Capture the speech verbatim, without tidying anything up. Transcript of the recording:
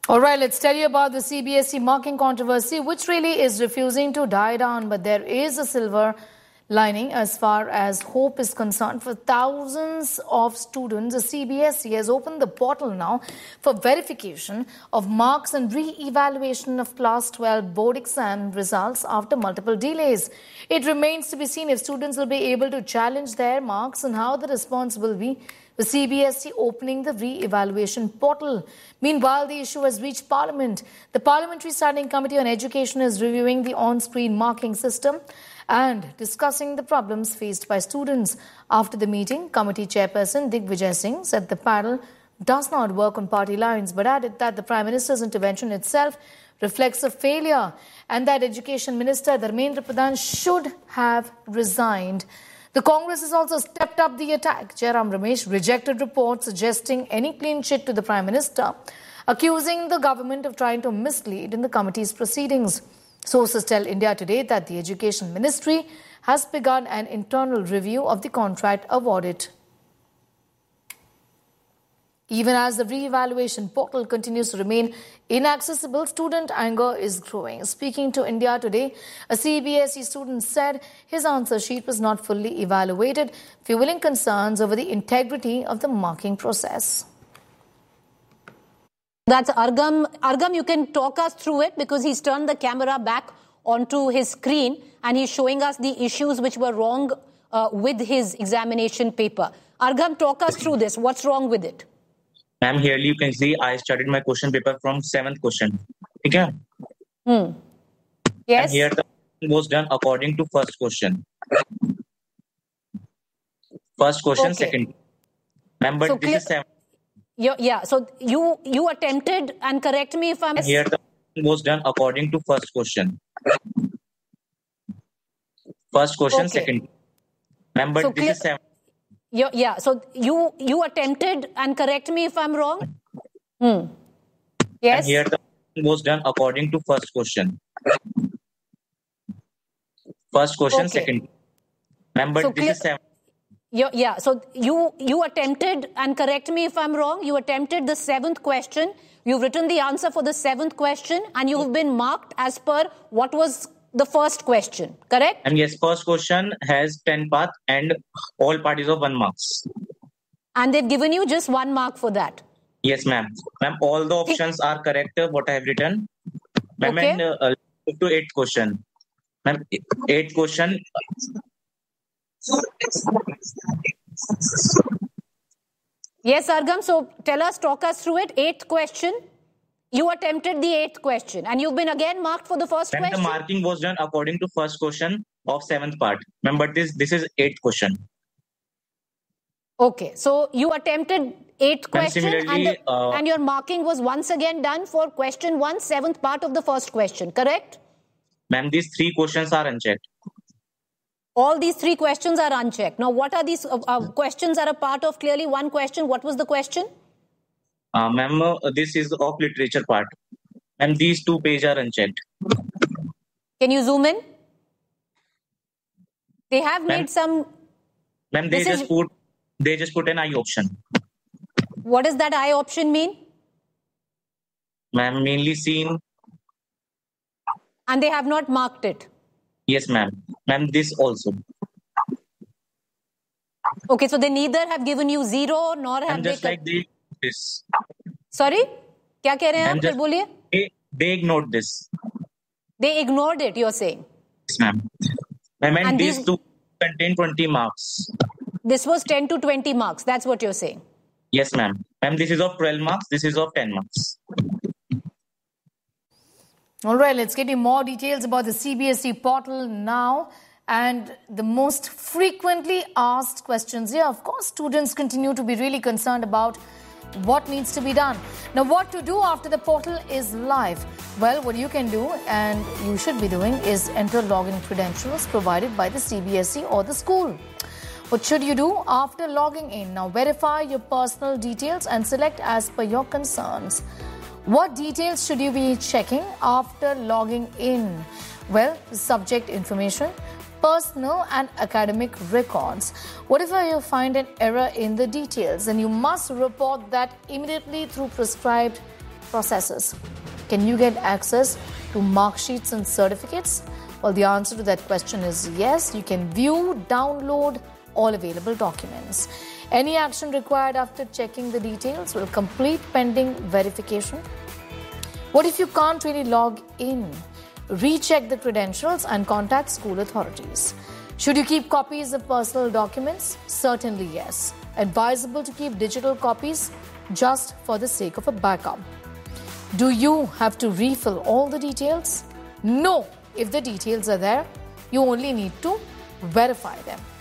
All right, let's tell you about the C B S E marking controversy, which really is refusing to die down. But there is a silver lining as far as hope is concerned. For thousands of students, the C B S E has opened the portal now for verification of marks and re-evaluation of Class twelve board exam results after multiple delays. It remains to be seen if students will be able to challenge their marks and how the response will be. The C B S E opening the re-evaluation portal. Meanwhile, the issue has reached Parliament. The Parliamentary Standing Committee on Education is reviewing the on-screen marking system and discussing the problems faced by students. After the meeting, committee chairperson Digvijay Singh said the panel does not work on party lines, but added that the Prime Minister's intervention itself reflects a failure and that Education Minister Dharmendra Pradhan should have resigned. The Congress has also stepped up the attack. Jairam Ramesh rejected reports suggesting any clean chit to the Prime Minister, accusing the government of trying to mislead in the committee's proceedings. Sources tell India Today that the Education Ministry has begun an internal review of the contract awarded. Even as the re-evaluation portal continues to remain inaccessible, student anger is growing. Speaking to India Today, a C B S E student said his answer sheet was not fully evaluated, fueling concerns over the integrity of the marking process. That's Argam. Argam, you can talk us through it because he's turned the camera back onto his screen and he's showing us the issues which were wrong uh, with his examination paper. Argam, talk us through this. What's wrong with it? Ma'am, here you can see I studied my question paper from seventh question. Okay? Hmm. Yes. And here the was done according to first question. First question, okay. second. Ma'am, but so this is seventh. Yeah, so you you attempted, and correct me if I'm... And here the was done according to first question. First question, okay. Second. Ma'am, but so this is seventh. Yeah, yeah, so you you attempted, and correct me if I'm wrong. Hmm. Yes. And here the was done according to first question. First question, okay. Second. Ma'am, but so this is seventh. Yeah, yeah, so you you attempted, and correct me if I'm wrong, you attempted the seventh question. You've written the answer for the seventh question, and you've been marked as per what was the first question, correct? And yes, first question has ten paths and all parties of one marks. And they've given you just one mark for that? Yes, ma'am. Ma'am, all the options are correct, what I have written. Ma'am, okay. and uh, to eighth question. Ma'am, eighth question. Yes, Argam, so tell us, talk us through it. Eighth question. You attempted the eighth question and you've been again marked for the first and question? The marking was done according to first question of seventh part. Remember, this this is eighth question. Okay, so you attempted eighth question and, the, uh, and your marking was once again done for question one, seventh part of the first question, correct? Ma'am, these three questions are unchecked. All these three questions are unchecked. Now, what are these uh, uh, questions are a part of clearly one question? What was the question? Uh, ma'am, uh, this is of literature part. And these two pages are unchecked. Can you zoom in? They have made some... Ma'am, they just is... put they just put an I option. What does that I option mean? Ma'am, mainly seen. And they have not marked it? Yes, ma'am. Ma'am, this also. Okay, so they neither have given you zero nor have and just they... like they... this. Sorry? क्या कह रहे हैं आप? फिर बोलिए. They, they ignored this. They ignored it, you're saying? Yes, ma'am. Ma'am, and, and these, these two contain twenty marks. This was ten to twenty marks. That's what you're saying? Yes, ma'am. Ma'am, this is of twelve marks. This is of ten marks. All right, let's get you more details about the C B S E portal now. And the most frequently asked questions here, of course, students continue to be really concerned about what needs to be done. Now, what to do after the portal is live? Well, what you can do and you should be doing is enter login credentials provided by the C B S E or the school. What should you do after logging in? Now, verify your personal details and select as per your concerns. What details should you be checking after logging in? Well, subject information, personal and academic records. What if you find an error in the details? Then you must report that immediately through prescribed processes. Can you get access to mark sheets and certificates? Well, the answer to that question is yes. You can view, download all available documents. Any action required after checking the details will complete pending verification. What if you can't really log in? Recheck the credentials and contact school authorities. Should you keep copies of personal documents? Certainly yes. Advisable to keep digital copies just for the sake of a backup. Do you have to refill all the details? No. If the details are there, you only need to verify them.